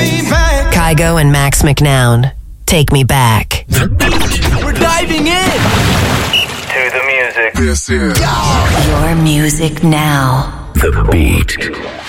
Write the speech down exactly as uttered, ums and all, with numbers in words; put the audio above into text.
me back. Kygo and Max McNown, Take Me Back. We're diving in to the music. This is Your music now. The Beat.